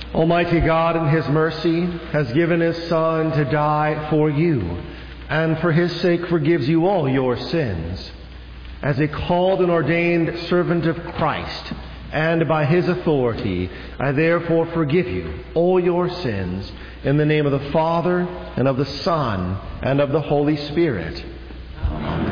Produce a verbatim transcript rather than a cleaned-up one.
Almighty God in his mercy has given his Son to die for you, and for his sake forgives you all your sins. As a called and ordained servant of Christ, and by his authority, I therefore forgive you all your sins in the name of the Father, and of the Son, and of the Holy Spirit.